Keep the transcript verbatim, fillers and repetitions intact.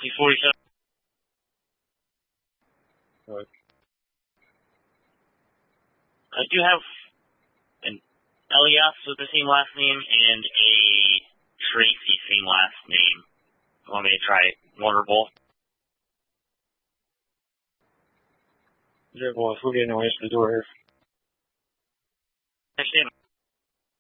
T forty-seven. What? I do have an Elias with the same last name and a Tracy same last name. You want me to try one or both? Yeah, well, if we're getting away from the door here. I stand.